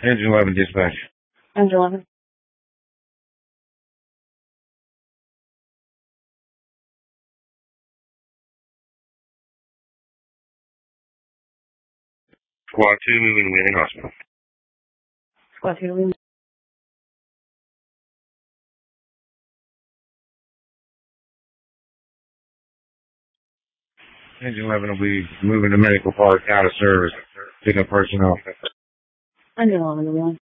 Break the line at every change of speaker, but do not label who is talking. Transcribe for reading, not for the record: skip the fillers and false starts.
Engine 11 dispatch.
Engine 11.
Squad 2 moving to Wheeling Hospital.
Squad 2 to Wheeling.
Engine 11 will be moving to Medical Park out of service. Picking up personnel.
Engine 11 to Wheeling.